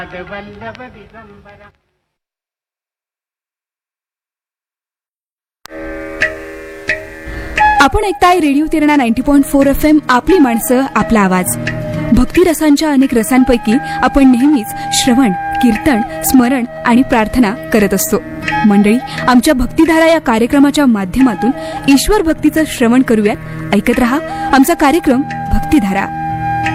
आपण ऐकताय radio तिरणा 90.4 FM, आपली माणसं आपला आवाज. भक्ती रसांच्या अनेक रसांपैकी आपण नेहमीच श्रवण, कीर्तन, स्मरण आणि प्रार्थना करत असतो. मंडळी, आमच्या भक्तिधारा या कार्यक्रमाच्या माध्यमातून ईश्वर भक्तीचं श्रवण करूयात. ऐकत रहा आमचा कार्यक्रम भक्तिधारा.